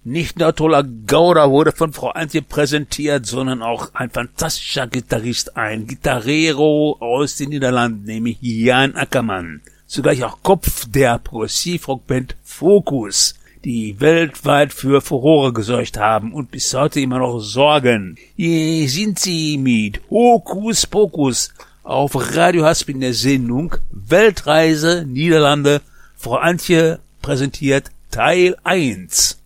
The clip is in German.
Nicht nur toller Gauder wurde von Frau Antje präsentiert, sondern auch ein fantastischer Gitarrist, ein Gitarrero aus den Niederlanden, nämlich Jan Ackermann. Zugleich auch Kopf der Progressivrockband Focus, die weltweit für Furore gesorgt haben und bis heute immer noch sorgen. Hier sind sie mit Hokus Pokus auf Radio Hasp in der Sendung Weltreise Niederlande. Frau Antje präsentiert Teil 1.